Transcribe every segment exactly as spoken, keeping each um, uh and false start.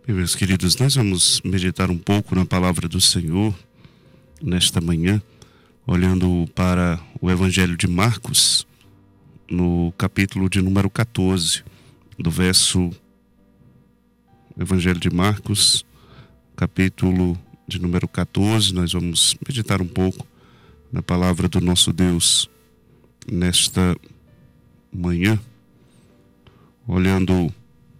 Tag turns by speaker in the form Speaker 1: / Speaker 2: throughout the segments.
Speaker 1: Bem, meus queridos, nós vamos meditar um pouco na palavra do Senhor nesta manhã, olhando para o Evangelho de Marcos, no capítulo de número quatorze, do verso... Evangelho de Marcos, capítulo de número quatorze, nós vamos meditar um pouco na palavra do nosso Deus nesta manhã, olhando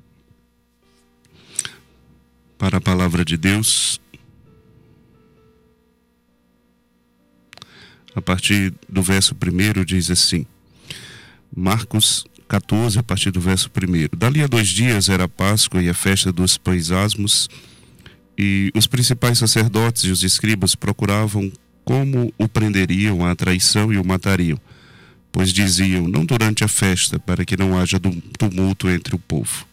Speaker 1: para a palavra de Deus, a partir do verso primeiro diz assim, Marcos quatorze, a partir do verso primeiro. Dali a dois dias era a Páscoa e a festa dos pães asmos, e os principais sacerdotes e os escribas procuravam como o prenderiam à traição e o matariam, pois diziam, não durante a festa, para que não haja tumulto entre o povo.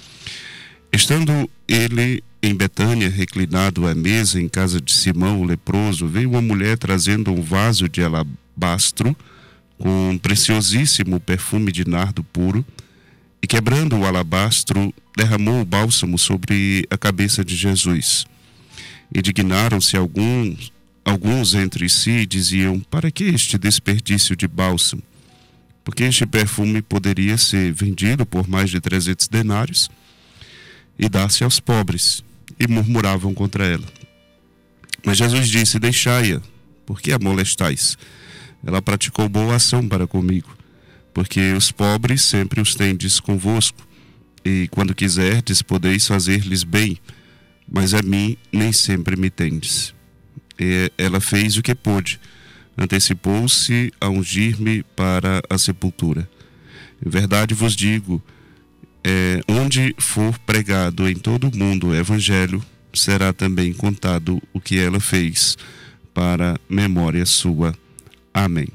Speaker 1: Estando ele em Betânia, reclinado à mesa em casa de Simão, o leproso, veio uma mulher trazendo um vaso de alabastro com um preciosíssimo perfume de nardo puro, e quebrando o alabastro, derramou o bálsamo sobre a cabeça de Jesus. Indignaram-se alguns, alguns entre si e diziam, para que este desperdício de bálsamo? Porque este perfume poderia ser vendido por mais de trezentos denários e dar-se aos pobres, e murmuravam contra ela. Mas Jesus disse, deixai-a, por que a molestais? Ela praticou boa ação para comigo, porque os pobres sempre os tendes convosco, e quando quiserdes podeis fazer-lhes bem, mas a mim nem sempre me tendes. E ela fez o que pôde, antecipou-se a ungir-me para a sepultura. Em verdade vos digo, é, onde for pregado em todo o mundo o evangelho, será também contado o que ela fez para memória sua. Amém.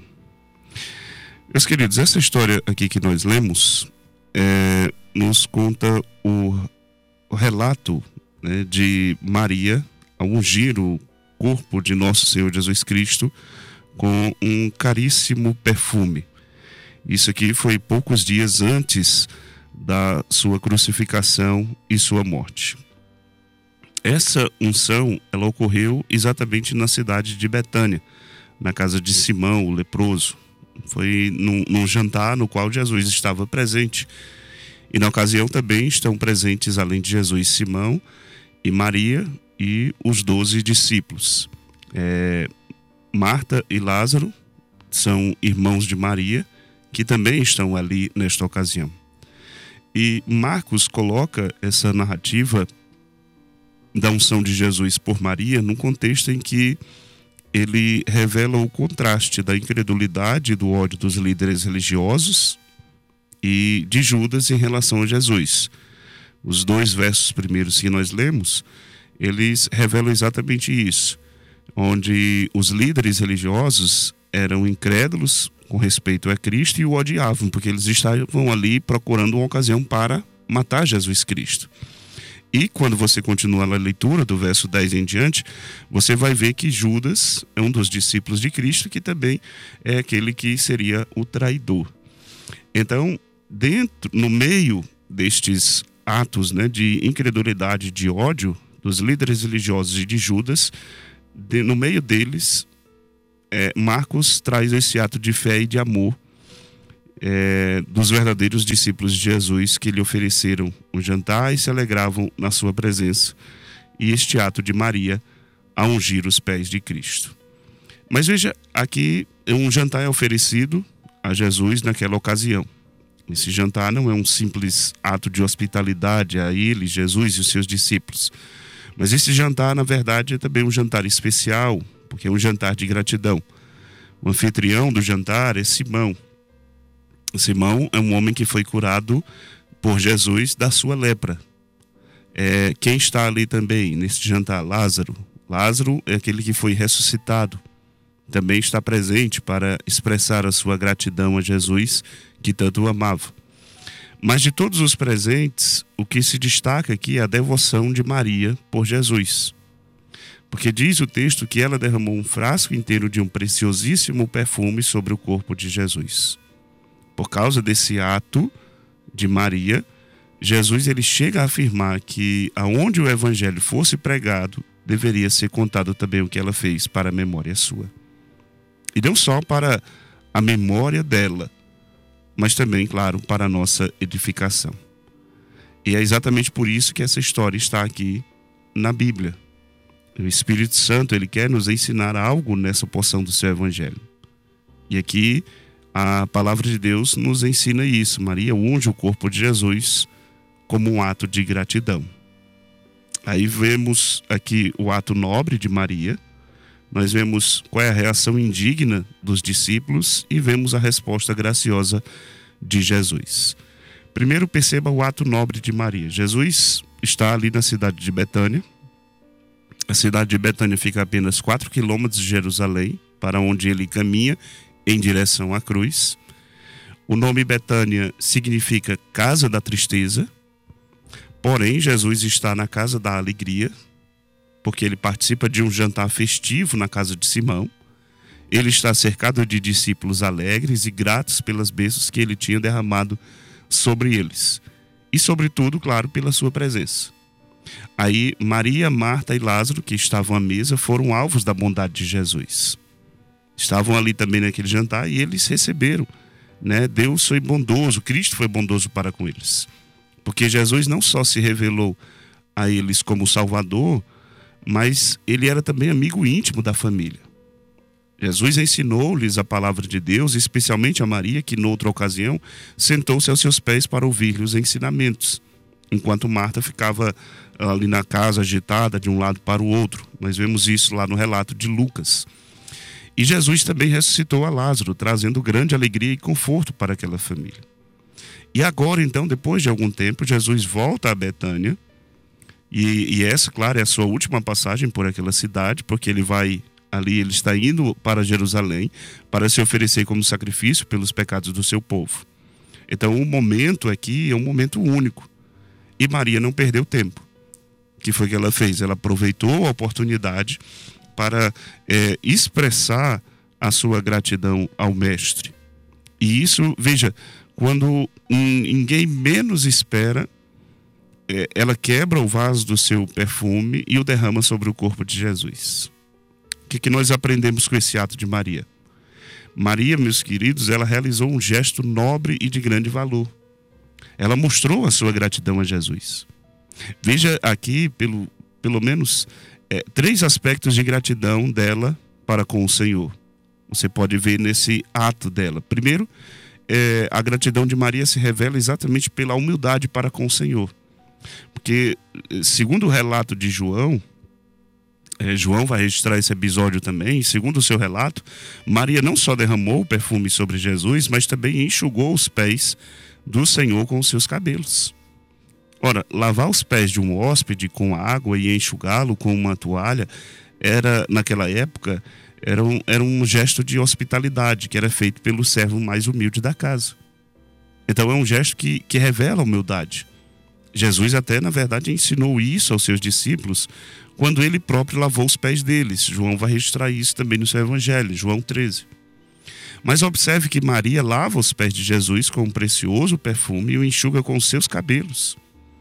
Speaker 1: Meus queridos, essa história aqui que nós lemos é, nos conta o, o relato, né, de Maria ao ungir o corpo de nosso Senhor Jesus Cristo com um caríssimo perfume. Isso aqui foi poucos dias antes da sua crucificação e sua morte. Essa unção, ela ocorreu exatamente na cidade de Betânia, na casa de Simão, o leproso. Foi num, num jantar no qual Jesus estava presente. E na ocasião também estão presentes, além de Jesus, Simão e Maria e os doze discípulos. É, Marta e Lázaro são irmãos de Maria, que também estão ali nesta ocasião. E Marcos coloca essa narrativa da unção de Jesus por Maria num contexto em que ele revela o contraste da incredulidade e do ódio dos líderes religiosos e de Judas em relação a Jesus. Os dois versos primeiros que nós lemos, eles revelam exatamente isso, onde os líderes religiosos eram incrédulos com respeito a Cristo e o odiavam, porque eles estavam ali procurando uma ocasião para matar Jesus Cristo. E quando você continua na leitura do verso dez em diante, você vai ver que Judas é um dos discípulos de Cristo, que também é aquele que seria o traidor. Então, dentro, no meio destes atos, né, de incredulidade e de ódio dos líderes religiosos e de Judas, de, no meio deles, é, Marcos traz esse ato de fé e de amor É, dos verdadeiros discípulos de Jesus, que lhe ofereceram um jantar e se alegravam na sua presença, e este ato de Maria a ungir os pés de Cristo. Mas veja, aqui um jantar é oferecido a Jesus naquela ocasião. Esse jantar não é um simples ato de hospitalidade a ele, Jesus e os seus discípulos, mas esse jantar, na verdade, é também um jantar especial, porque é um jantar de gratidão. O anfitrião do jantar é Simão. Simão é um homem que foi curado por Jesus da sua lepra. É, quem está ali também nesse jantar? Lázaro. Lázaro é aquele que foi ressuscitado. Também está presente para expressar a sua gratidão a Jesus, que tanto o amava. Mas de todos os presentes, o que se destaca aqui é a devoção de Maria por Jesus. Porque diz o texto que ela derramou um frasco inteiro de um preciosíssimo perfume sobre o corpo de Jesus. Por causa desse ato de Maria, Jesus ele chega a afirmar que aonde o evangelho fosse pregado, deveria ser contado também o que ela fez para a memória sua. E não só para a memória dela, mas também, claro, para a nossa edificação. E é exatamente por isso que essa história está aqui na Bíblia. O Espírito Santo, ele quer nos ensinar algo nessa porção do seu evangelho. E aqui a palavra de Deus nos ensina isso. Maria unge o corpo de Jesus como um ato de gratidão. Aí vemos aqui o ato nobre de Maria, nós vemos qual é a reação indigna dos discípulos e vemos a resposta graciosa de Jesus. Primeiro, perceba o ato nobre de Maria. Jesus está ali na cidade de Betânia. A cidade de Betânia fica a apenas quatro quilômetros de Jerusalém, para onde ele caminha em direção à cruz. O nome Betânia significa casa da tristeza. Porém, Jesus está na casa da alegria, porque ele participa de um jantar festivo na casa de Simão. Ele está cercado de discípulos alegres e gratos pelas bênçãos que ele tinha derramado sobre eles. E, sobretudo, claro, pela sua presença. Aí, Maria, Marta e Lázaro, que estavam à mesa, foram alvos da bondade de Jesus. Estavam ali também naquele jantar e eles receberam, né? Deus foi bondoso, Cristo foi bondoso para com eles. Porque Jesus não só se revelou a eles como Salvador, mas ele era também amigo íntimo da família. Jesus ensinou-lhes a palavra de Deus, especialmente a Maria, que noutra ocasião sentou-se aos seus pés para ouvir-lhe os ensinamentos, enquanto Marta ficava ali na casa agitada de um lado para o outro. Nós vemos isso lá no relato de Lucas. E Jesus também ressuscitou a Lázaro, trazendo grande alegria e conforto para aquela família. E agora, então, depois de algum tempo, Jesus volta a Betânia, e, e essa, claro, é a sua última passagem por aquela cidade, porque ele vai ali, ele está indo para Jerusalém para se oferecer como sacrifício pelos pecados do seu povo. Então, o momento aqui é um momento único. E Maria não perdeu tempo. O que foi que ela fez? Ela aproveitou a oportunidade para é, expressar a sua gratidão ao Mestre. E isso, veja, quando ninguém menos espera, é, ela quebra o vaso do seu perfume e o derrama sobre o corpo de Jesus. O que, que nós aprendemos com esse ato de Maria? Maria, meus queridos, ela realizou um gesto nobre e de grande valor. Ela mostrou a sua gratidão a Jesus. Veja aqui, pelo, pelo menos, é, três aspectos de gratidão dela para com o Senhor. Você pode ver nesse ato dela. Primeiro, é, a gratidão de Maria se revela exatamente pela humildade para com o Senhor. Porque, segundo o relato de João, é, João vai registrar esse episódio também, e segundo o seu relato, Maria não só derramou o perfume sobre Jesus, mas também enxugou os pés do Senhor com os seus cabelos. Ora, lavar os pés de um hóspede com água e enxugá-lo com uma toalha, era, naquela época, era um, era um gesto de hospitalidade que era feito pelo servo mais humilde da casa. Então é um gesto que, que revela a humildade. Jesus até, na verdade, ensinou isso aos seus discípulos quando ele próprio lavou os pés deles. João vai registrar isso também no seu evangelho, João treze. Mas observe que Maria lava os pés de Jesus com um precioso perfume e o enxuga com os seus cabelos.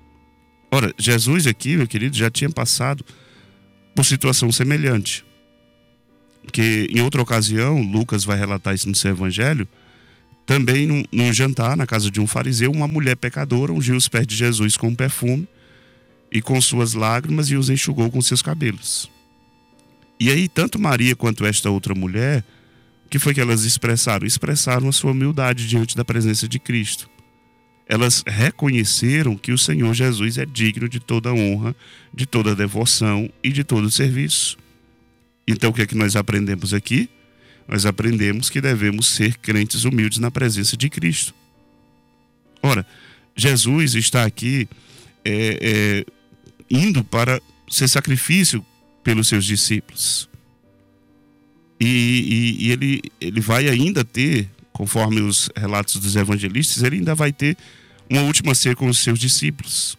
Speaker 1: Ora, Jesus aqui, meu querido, já tinha passado por situação semelhante. Porque em outra ocasião, Lucas vai relatar isso no seu evangelho, também num, num jantar na casa de um fariseu, uma mulher pecadora ungiu os pés de Jesus com um perfume e com suas lágrimas e os enxugou com seus cabelos. E aí, tanto Maria quanto esta outra mulher, o que foi que elas expressaram? Expressaram a sua humildade diante da presença de Cristo. Elas reconheceram que o Senhor Jesus é digno de toda honra, de toda devoção e de todo serviço. Então, o que é que nós aprendemos aqui? Nós aprendemos que devemos ser crentes humildes na presença de Cristo. Ora, Jesus está aqui é, é, indo para ser sacrifício pelos seus discípulos. E, e, e ele, ele vai ainda ter, conforme os relatos dos evangelistas, ele ainda vai ter uma última ceia com os seus discípulos.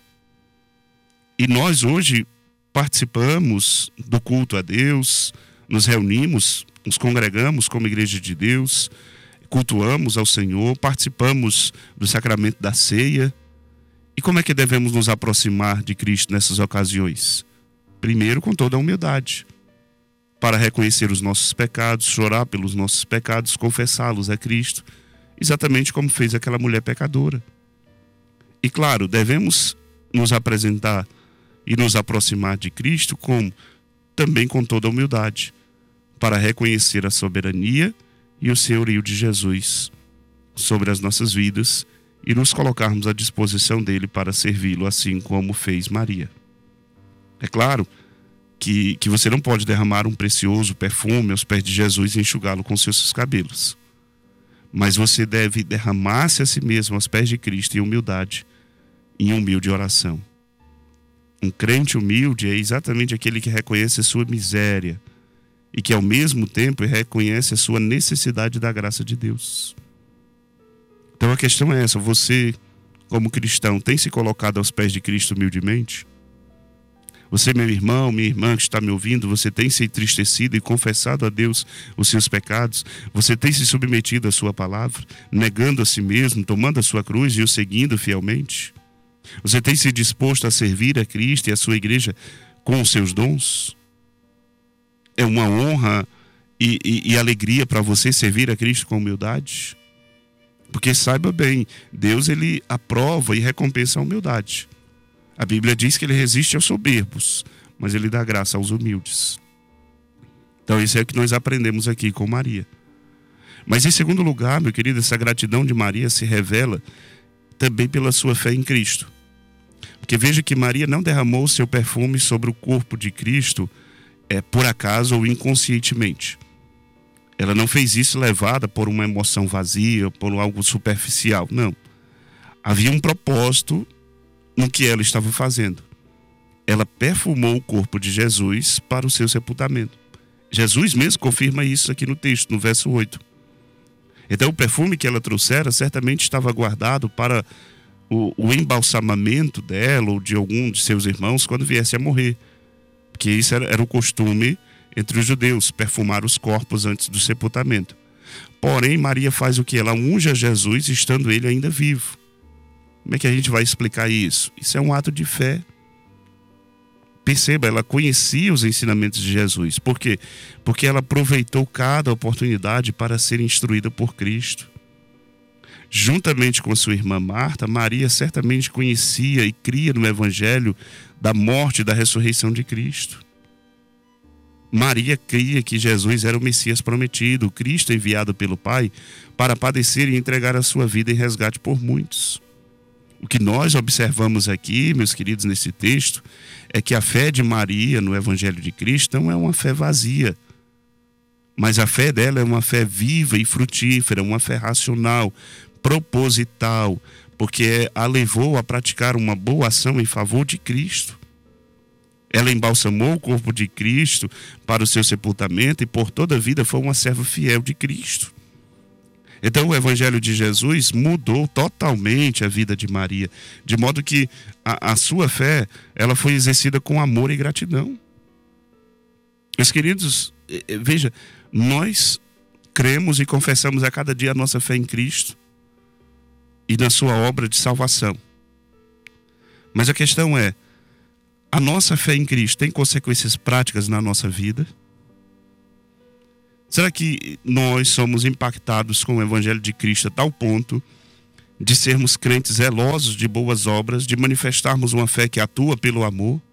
Speaker 1: E nós hoje participamos do culto a Deus, nos reunimos, nos congregamos como igreja de Deus, cultuamos ao Senhor, participamos do sacramento da ceia. E E como é que devemos nos aproximar de Cristo nessas ocasiões? Primeiro, com toda a humildade, para reconhecer os nossos pecados, chorar pelos nossos pecados, confessá-los a Cristo, exatamente como fez aquela mulher pecadora. E claro, devemos nos apresentar e nos aproximar de Cristo com, também com toda a humildade, para reconhecer a soberania e o senhorio de Jesus sobre as nossas vidas e nos colocarmos à disposição dele para servi-lo, assim como fez Maria. É claro que, que você não pode derramar um precioso perfume aos pés de Jesus e enxugá-lo com seus cabelos. Mas você deve derramar-se a si mesmo aos pés de Cristo em humildade, em humilde oração. Um crente humilde é exatamente aquele que reconhece a sua miséria e que ao mesmo tempo reconhece a sua necessidade da graça de Deus. Então a questão é essa: você, como cristão, tem se colocado aos pés de Cristo humildemente? Você, meu irmão, minha irmã que está me ouvindo, você tem se entristecido e confessado a Deus os seus pecados? Você tem se submetido à sua palavra, negando a si mesmo, tomando a sua cruz e o seguindo fielmente? Você tem se disposto a servir a Cristo e a sua igreja com os seus dons? É uma honra e, e, e alegria para você servir a Cristo com humildade? Porque saiba bem, Deus ele aprova e recompensa a humildade. A Bíblia diz que ele resiste aos soberbos, mas ele dá graça aos humildes. Então isso é o que nós aprendemos aqui com Maria. Mas em segundo lugar, meu querido, essa gratidão de Maria se revela também pela sua fé em Cristo. Porque veja que Maria não derramou seu perfume sobre o corpo de Cristo é, por acaso ou inconscientemente. Ela não fez isso levada por uma emoção vazia, por algo superficial. Não. Havia um propósito no que ela estava fazendo. Ela perfumou o corpo de Jesus para o seu sepultamento. Jesus mesmo confirma isso aqui no texto, no verso oito. Então o perfume que ela trouxera certamente estava guardado para o, o embalsamamento dela ou de algum de seus irmãos quando viesse a morrer. Porque isso era, era o costume entre os judeus, perfumar os corpos antes do sepultamento. Porém, Maria faz o que? Ela unge a Jesus estando ele ainda vivo. Como é que a gente vai explicar isso? Isso é um ato de fé. Perceba, ela conhecia os ensinamentos de Jesus. Por quê? Porque ela aproveitou cada oportunidade para ser instruída por Cristo. Juntamente com sua irmã Marta, Maria certamente conhecia e cria no Evangelho da morte e da ressurreição de Cristo. Maria cria que Jesus era o Messias prometido, o Cristo enviado pelo Pai para padecer e entregar a sua vida em resgate por muitos. O que nós observamos aqui, meus queridos, nesse texto, é que a fé de Maria no Evangelho de Cristo não é uma fé vazia, mas a fé dela é uma fé viva e frutífera, uma fé racional, proposital, porque a levou a praticar uma boa ação em favor de Cristo. Ela embalsamou o corpo de Cristo para o seu sepultamento e por toda a vida foi uma serva fiel de Cristo. Então o Evangelho de Jesus mudou totalmente a vida de Maria, de modo que a, a sua fé ela foi exercida com amor e gratidão. Meus queridos, veja, nós cremos e confessamos a cada dia a nossa fé em Cristo e na sua obra de salvação. Mas a questão é, a nossa fé em Cristo tem consequências práticas na nossa vida? Será que nós somos impactados com o Evangelho de Cristo a tal ponto de sermos crentes zelosos de boas obras, de manifestarmos uma fé que atua pelo amor?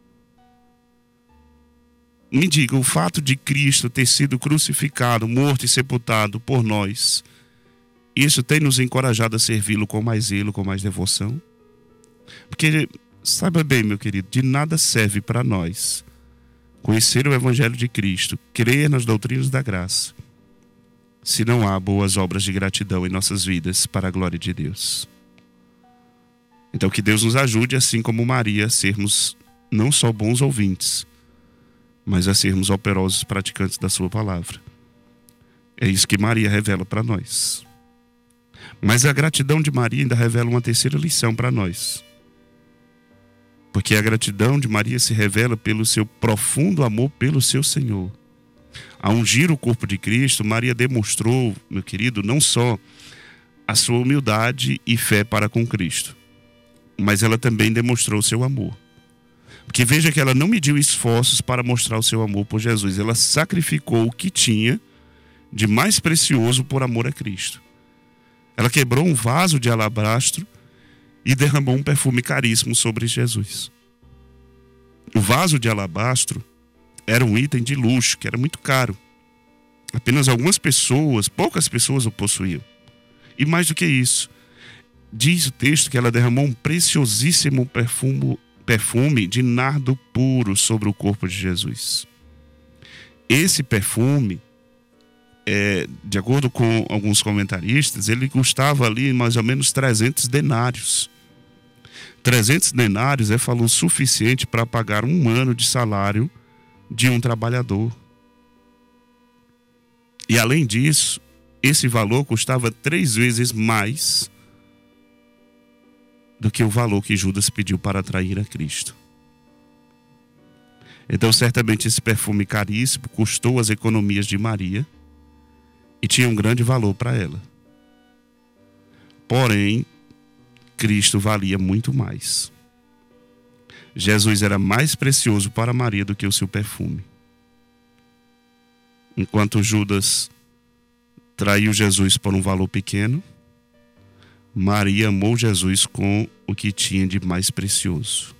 Speaker 1: Me diga, o fato de Cristo ter sido crucificado, morto e sepultado por nós, isso tem nos encorajado a servi-lo com mais zelo, com mais devoção? Porque, saiba bem, meu querido, de nada serve para nós conhecer o Evangelho de Cristo, crer nas doutrinas da graça, se não há boas obras de gratidão em nossas vidas para a glória de Deus. Então que Deus nos ajude, assim como Maria, a sermos não só bons ouvintes, mas a sermos operosos praticantes da sua palavra. É isso que Maria revela para nós. Mas a gratidão de Maria ainda revela uma terceira lição para nós. Porque a gratidão de Maria se revela pelo seu profundo amor pelo seu Senhor. Ao ungir o corpo de Cristo, Maria demonstrou, meu querido, não só a sua humildade e fé para com Cristo, mas ela também demonstrou o seu amor. Porque veja que ela não mediu esforços para mostrar o seu amor por Jesus. Ela sacrificou o que tinha de mais precioso por amor a Cristo. Ela quebrou um vaso de alabastro e derramou um perfume caríssimo sobre Jesus. O vaso de alabastro era um item de luxo, que era muito caro. Apenas algumas pessoas, poucas pessoas o possuíam. E mais do que isso, diz o texto que ela derramou um preciosíssimo perfume, perfume de nardo puro sobre o corpo de Jesus. Esse perfume, é, de acordo com alguns comentaristas, ele custava ali mais ou menos trezentos denários. trezentos denários é valor suficiente para pagar um ano de salário de um trabalhador. E além disso, esse valor custava três vezes mais do que o valor que Judas pediu para atrair a Cristo. Então, certamente, esse perfume caríssimo custou as economias de Maria e tinha um grande valor para ela. Porém, Cristo valia muito mais. Jesus era mais precioso para Maria do que o seu perfume. Enquanto Judas traiu Jesus por um valor pequeno, Maria amou Jesus com o que tinha de mais precioso.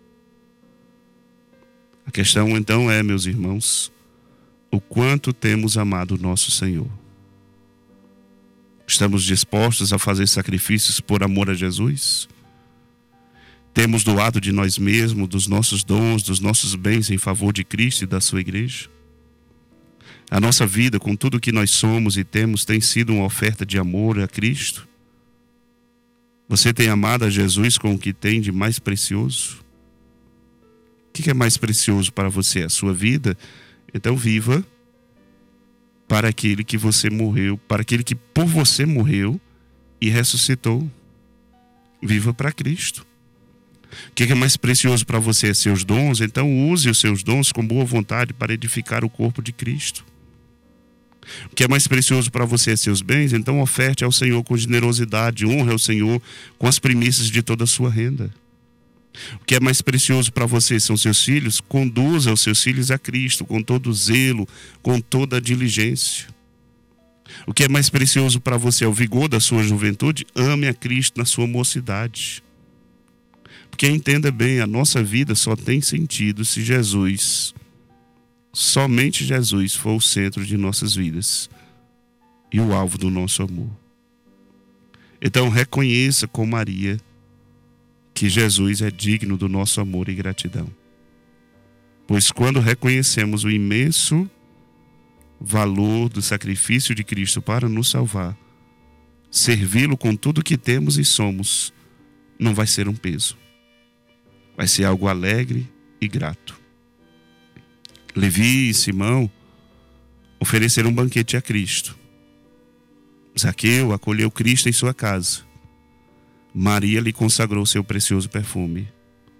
Speaker 1: A questão então é, meus irmãos, o quanto temos amado o nosso Senhor. Estamos dispostos a fazer sacrifícios por amor a Jesus? Temos doado de nós mesmos, dos nossos dons, dos nossos bens em favor de Cristo e da sua igreja? A nossa vida, com tudo que nós somos e temos, tem sido uma oferta de amor a Cristo? Você tem amado a Jesus com o que tem de mais precioso? O que é mais precioso para você? A sua vida? Então viva para aquele que você morreu, para aquele que por você morreu e ressuscitou. Viva para Cristo. O que é mais precioso para você? Seus dons? Então use os seus dons com boa vontade para edificar o corpo de Cristo. O que é mais precioso para você? Seus bens? Então oferte ao Senhor com generosidade, honre ao Senhor com as primícias de toda a sua renda. O que é mais precioso para você são seus filhos? Conduza os seus filhos a Cristo com todo zelo, com toda a diligência. O que é mais precioso para você é o vigor da sua juventude? Ame a Cristo na sua mocidade. Porque entenda bem, a nossa vida só tem sentido se Jesus, somente Jesus, for o centro de nossas vidas e o alvo do nosso amor. Então reconheça com Maria que Jesus é digno do nosso amor e gratidão. Pois quando reconhecemos o imenso valor do sacrifício de Cristo para nos salvar, servi-lo com tudo que temos e somos, não vai ser um peso. Vai ser algo alegre e grato. Levi e Simão ofereceram um banquete a Cristo. Zaqueu acolheu Cristo em sua casa. Maria lhe consagrou seu precioso perfume.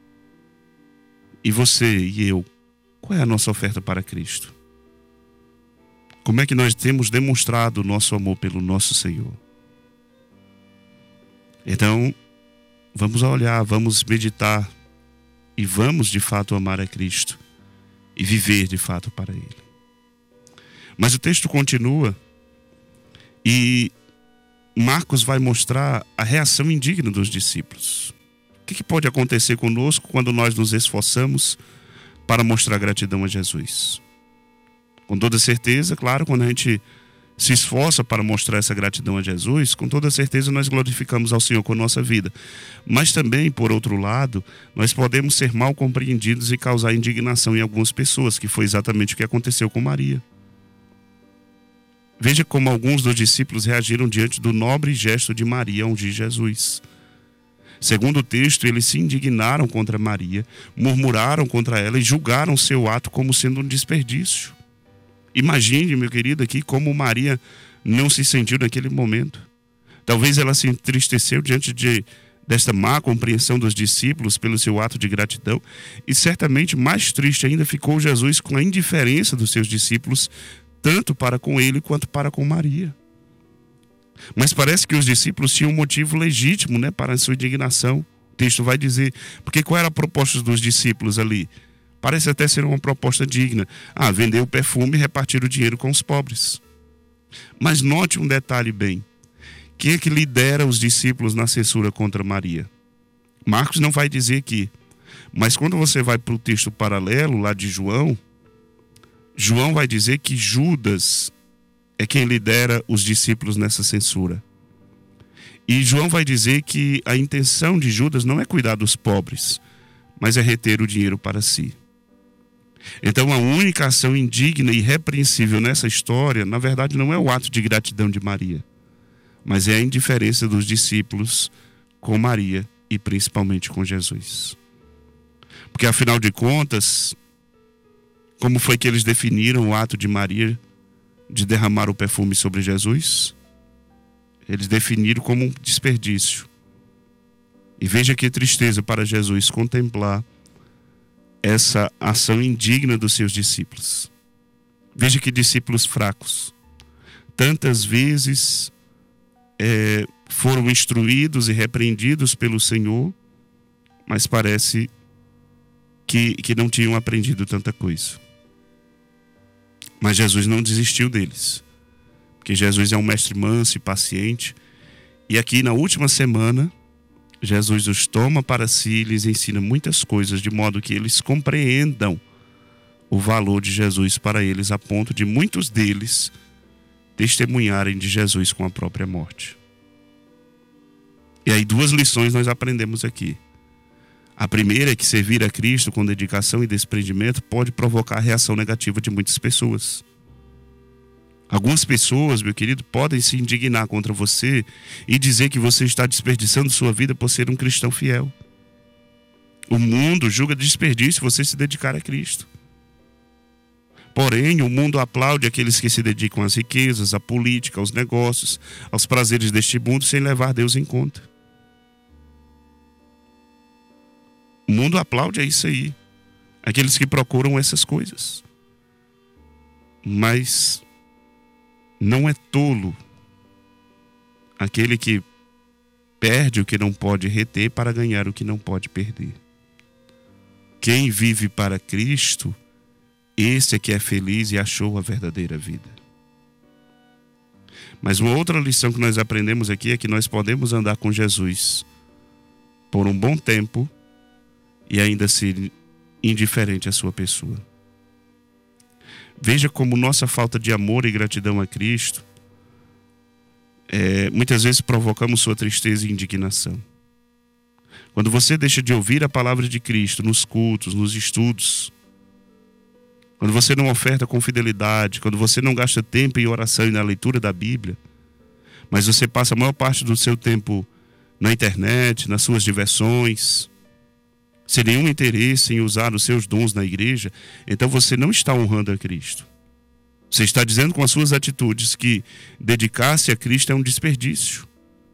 Speaker 1: E você e eu, qual é a nossa oferta para Cristo? Como é que nós temos demonstrado o nosso amor pelo nosso Senhor? Então, vamos olhar, vamos meditar e vamos de fato amar a Cristo e viver de fato para Ele. Mas o texto continua e Marcos vai mostrar a reação indigna dos discípulos. O que pode acontecer conosco quando nós nos esforçamos para mostrar gratidão a Jesus? Com toda certeza, claro, quando a gente se esforça para mostrar essa gratidão a Jesus, com toda certeza nós glorificamos ao Senhor com a nossa vida. Mas também, por outro lado, nós podemos ser mal compreendidos e causar indignação em algumas pessoas, que foi exatamente o que aconteceu com Maria. Veja como alguns dos discípulos reagiram diante do nobre gesto de Maria ao ungir Jesus. Segundo o texto, eles se indignaram contra Maria, murmuraram contra ela e julgaram seu ato como sendo um desperdício. Imagine, meu querido, aqui como Maria não se sentiu naquele momento. Talvez ela se entristeceu diante de, desta má compreensão dos discípulos pelo seu ato de gratidão. E certamente mais triste ainda ficou Jesus com a indiferença dos seus discípulos, tanto para com ele quanto para com Maria. Mas parece que os discípulos tinham um motivo legítimo, né, para a sua indignação. texto vai dizer. Porque qual era a proposta dos discípulos ali? Parece até ser uma proposta digna. Ah, vender o perfume e repartir o dinheiro com os pobres. Mas note um detalhe bem. Quem é que lidera os discípulos na censura contra Maria? Marcos não vai dizer aqui. Mas quando você vai para o texto paralelo lá de João, João vai dizer que Judas é quem lidera os discípulos nessa censura. E João vai dizer que a intenção de Judas não é cuidar dos pobres, mas é reter o dinheiro para si. Então a única ação indigna e irrepreensível nessa história, na verdade, não é o ato de gratidão de Maria, mas é a indiferença dos discípulos com Maria e principalmente com Jesus. Porque afinal de contas, como foi que eles definiram o ato de Maria de derramar o perfume sobre Jesus? Eles definiram como um desperdício. E veja que tristeza para Jesus contemplar essa ação indigna dos seus discípulos. Veja que discípulos fracos. Tantas vezes é, foram instruídos e repreendidos pelo Senhor, mas parece que, que não tinham aprendido tanta coisa. Mas Jesus não desistiu deles. Porque Jesus é um mestre manso e paciente. E aqui na última semana, Jesus os toma para si e lhes ensina muitas coisas, de modo que eles compreendam o valor de Jesus para eles, a ponto de muitos deles testemunharem de Jesus com a própria morte. E aí duas lições nós aprendemos aqui. A primeira é que servir a Cristo com dedicação e desprendimento pode provocar a reação negativa de muitas pessoas. Algumas pessoas, meu querido, podem se indignar contra você e dizer que você está desperdiçando sua vida por ser um cristão fiel. O mundo julga desperdício você se dedicar a Cristo. Porém, o mundo aplaude aqueles que se dedicam às riquezas, à política, aos negócios, aos prazeres deste mundo, sem levar Deus em conta. O mundo aplaude, é isso aí. Aqueles que procuram essas coisas. Mas não é tolo aquele que perde o que não pode reter para ganhar o que não pode perder. Quem vive para Cristo, esse é que é feliz e achou a verdadeira vida. Mas uma outra lição que nós aprendemos aqui é que nós podemos andar com Jesus por um bom tempo e ainda ser indiferente à sua pessoa. Veja como nossa falta de amor e gratidão a Cristo, é, muitas vezes provocamos sua tristeza e indignação. Quando você deixa de ouvir a palavra de Cristo nos cultos, nos estudos, quando você não oferta com fidelidade, quando você não gasta tempo em oração e na leitura da Bíblia, mas você passa a maior parte do seu tempo na internet, nas suas diversões, sem nenhum interesse em usar os seus dons na igreja, então você não está honrando a Cristo. Você está dizendo com as suas atitudes que dedicar-se a Cristo é um desperdício.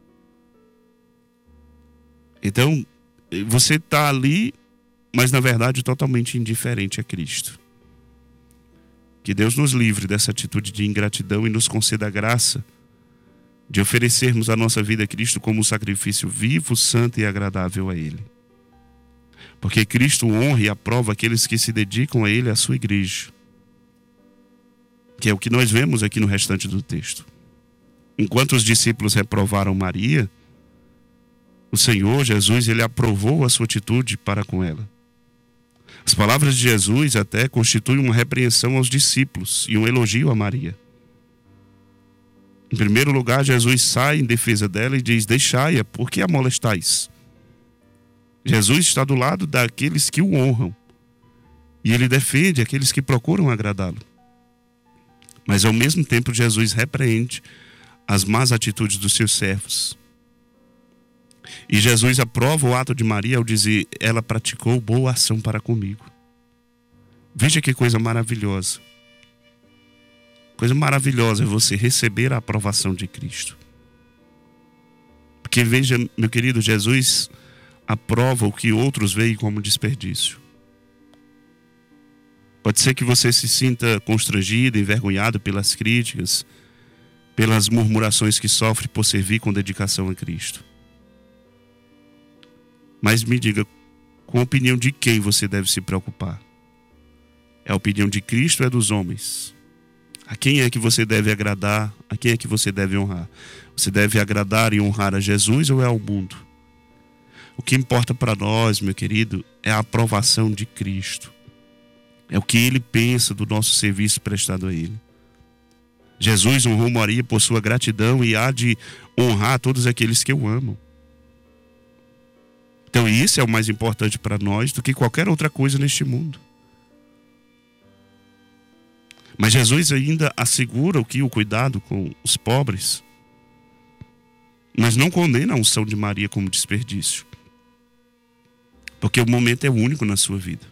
Speaker 1: Então, você está ali, mas na verdade totalmente indiferente a Cristo. Que Deus nos livre dessa atitude de ingratidão e nos conceda a graça de oferecermos a nossa vida a Cristo como um sacrifício vivo, santo e agradável a Ele. Porque Cristo honra e aprova aqueles que se dedicam a Ele, à sua igreja. Que é o que nós vemos aqui no restante do texto. Enquanto os discípulos reprovaram Maria, o Senhor Jesus, Ele aprovou a sua atitude para com ela. As palavras de Jesus até constituem uma repreensão aos discípulos e um elogio a Maria. Em primeiro lugar, Jesus sai em defesa dela e diz: deixai-a, por que a molestais? Jesus está do lado daqueles que o honram. E Ele defende aqueles que procuram agradá-lo. Mas ao mesmo tempo Jesus repreende as más atitudes dos seus servos. E Jesus aprova o ato de Maria ao dizer: ela praticou boa ação para comigo. Veja que coisa maravilhosa. Coisa maravilhosa é você receber a aprovação de Cristo. Porque veja, meu querido, Jesus aprova o que outros veem como desperdício. Pode ser que você se sinta constrangido, envergonhado pelas críticas, pelas murmurações que sofre por servir com dedicação a Cristo. Mas me diga, com a opinião de quem você deve se preocupar? É a opinião de Cristo ou é dos homens? A quem é que você deve agradar? A quem é que você deve honrar? Você deve agradar e honrar a Jesus ou é ao mundo? O que importa para nós, meu querido, é a aprovação de Cristo. É o que Ele pensa do nosso serviço prestado a Ele. Jesus honrou Maria por sua gratidão e há de honrar todos aqueles que o amam. Então isso é o mais importante para nós do que qualquer outra coisa neste mundo. Mas Jesus ainda assegura o que o cuidado com os pobres, mas não condena a unção de Maria como desperdício. Porque o momento é único na sua vida.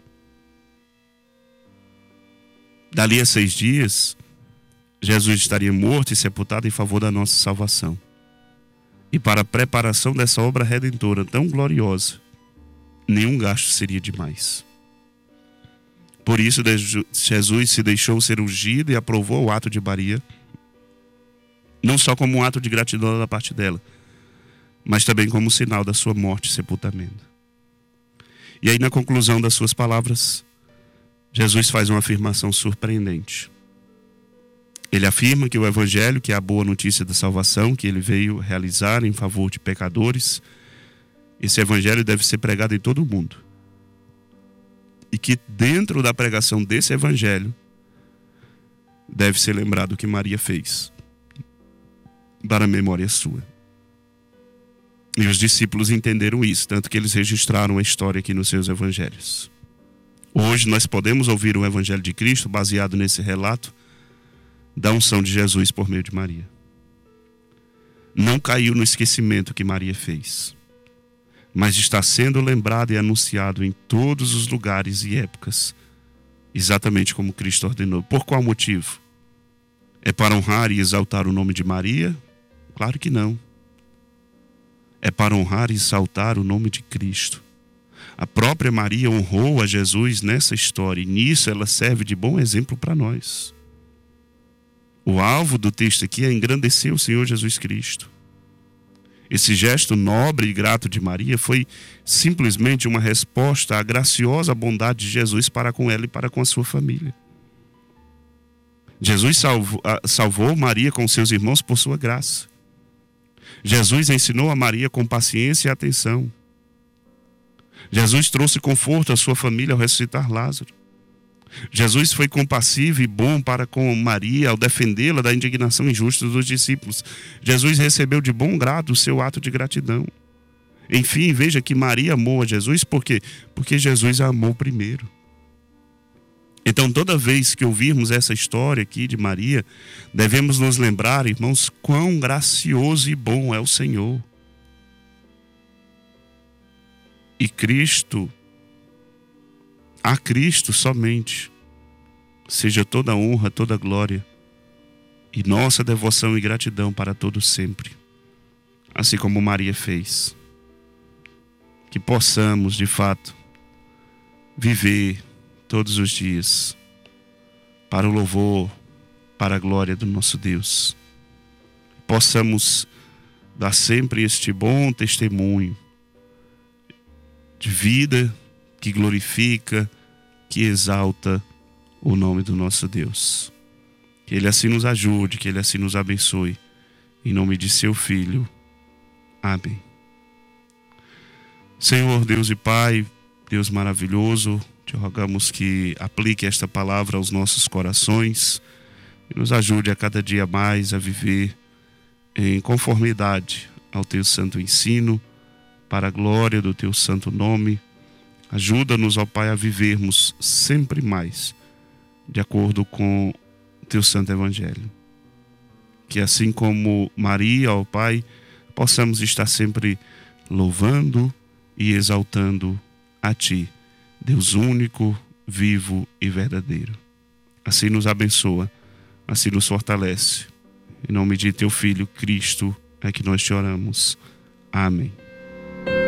Speaker 1: Dali a seis dias, Jesus estaria morto e sepultado em favor da nossa salvação. E para a preparação dessa obra redentora tão gloriosa, nenhum gasto seria demais. Por isso, Jesus se deixou ser ungido e aprovou o ato de Maria, não só como um ato de gratidão da parte dela, mas também como sinal da sua morte e sepultamento. E aí, na conclusão das suas palavras, Jesus faz uma afirmação surpreendente. Ele afirma que o Evangelho, que é a boa notícia da salvação, que ele veio realizar em favor de pecadores, esse Evangelho deve ser pregado em todo o mundo. E que dentro da pregação desse Evangelho, deve ser lembrado o que Maria fez, para a memória sua. E os discípulos entenderam isso, tanto que eles registraram a história aqui nos seus evangelhos. Hoje nós podemos ouvir o Evangelho de Cristo baseado nesse relato da unção de Jesus por meio de Maria. Não caiu no esquecimento o que Maria fez, mas está sendo lembrado e anunciado em todos os lugares e épocas, exatamente como Cristo ordenou. Por qual motivo? É para honrar e exaltar o nome de Maria? Claro que não. É para honrar e exaltar o nome de Cristo. A própria Maria honrou a Jesus nessa história, e nisso ela serve de bom exemplo para nós. O alvo do texto aqui é engrandecer o Senhor Jesus Cristo. Esse gesto nobre e grato de Maria foi simplesmente uma resposta à graciosa bondade de Jesus para com ela e para com a sua família. Jesus salvou, salvou Maria com seus irmãos por sua graça. Jesus ensinou a Maria com paciência e atenção. Jesus trouxe conforto à sua família ao ressuscitar Lázaro. Jesus foi compassivo e bom para com Maria ao defendê-la da indignação injusta dos discípulos. Jesus recebeu de bom grado o seu ato de gratidão. Enfim, veja que Maria amou a Jesus, por quê? Porque Jesus a amou primeiro. Então, toda vez que ouvirmos essa história aqui de Maria, devemos nos lembrar, irmãos, quão gracioso e bom é o Senhor. E Cristo, a Cristo somente, seja toda honra, toda glória e nossa devoção e gratidão para todos sempre, assim como Maria fez. Que possamos, de fato, viver todos os dias para o louvor, para a glória do nosso Deus. Possamos dar sempre este bom testemunho de vida que glorifica, que exalta o nome do nosso Deus. Que Ele assim nos ajude, que Ele assim nos abençoe. Em nome de seu Filho. Amém. Senhor Deus e Pai, Deus maravilhoso, te rogamos que aplique esta palavra aos nossos corações e nos ajude a cada dia mais a viver em conformidade ao Teu santo ensino, para a glória do Teu santo nome. Ajuda-nos, ó Pai, a vivermos sempre mais de acordo com o Teu santo Evangelho. Que assim como Maria, ó Pai, possamos estar sempre louvando e exaltando a Ti, Deus único, vivo e verdadeiro. Assim nos abençoa, assim nos fortalece. Em nome de Teu Filho Cristo é que nós te oramos. Amém.